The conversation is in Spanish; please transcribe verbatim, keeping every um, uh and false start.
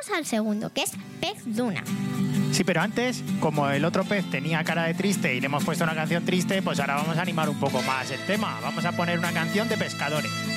al segundo, que es Pez Duna. Sí, pero antes, como el otro pez tenía cara de triste y le hemos puesto una canción triste, pues ahora vamos a animar un poco más el tema. Vamos a poner una canción de pescadores.